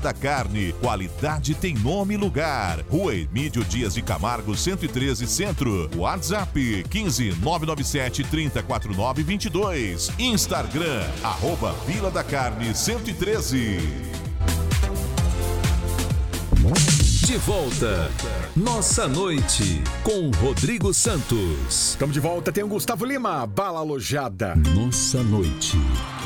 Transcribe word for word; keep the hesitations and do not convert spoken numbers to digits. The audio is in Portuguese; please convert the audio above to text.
da Carne. Qualidade tem nome e lugar. Rua Emílio Dias de Camargo, cento e treze, Centro. WhatsApp quinze, nove nove sete, trinta, quarenta e nove, vinte e dois. Instagram, arroba Vila da Carne cento e treze. De volta, Nossa Noite, com Rodrigo Santos. Estamos de volta, tem o Gustavo Lima, Bala Alojada. Nossa Noite.